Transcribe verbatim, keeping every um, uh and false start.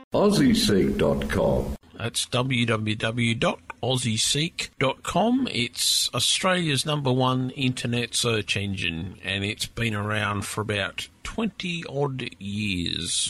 Aussie Seek dot com. That's w w w dot aussie seek dot com. It's Australia's number one internet search engine, and it's been around for about twenty odd years.